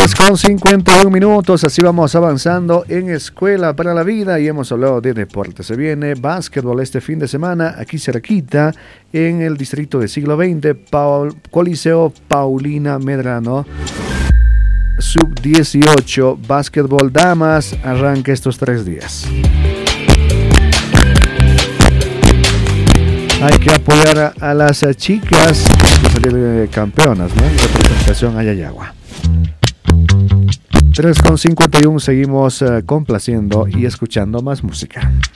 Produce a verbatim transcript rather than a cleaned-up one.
tres con cincuenta y un minutos, así vamos avanzando en Escuela para la Vida y hemos hablado de deporte. Se viene básquetbol este fin de semana aquí cerquita en el distrito de Siglo veinte, Paul, Coliseo Paulina Medrano. sub dieciocho, básquetbol damas, arranca estos tres días. Hay que apoyar a, a las chicas que salir campeonas, ¿no? Representación Ayayagua. tres con cincuenta y uno, seguimos uh, complaciendo y escuchando más música.